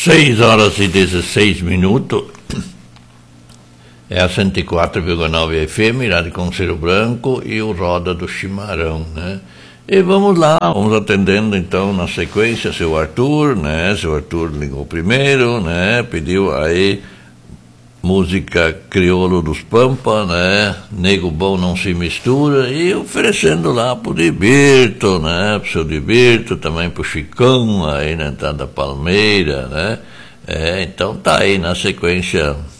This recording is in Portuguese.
6h16. É a 104,9 FM, Rádio Conselho Branco e o Roda do Chimarrão, né? E vamos lá, vamos atendendo então na sequência, seu Arthur, né? Seu Arthur ligou primeiro, né? Pediu aí música Crioulo dos Pampa, né? Nego Bom Não Se Mistura, e oferecendo lá pro Dibirto, né? Pro seu Dibirto, também pro Chicão, aí na entrada da Palmeira, né? Então tá aí na sequência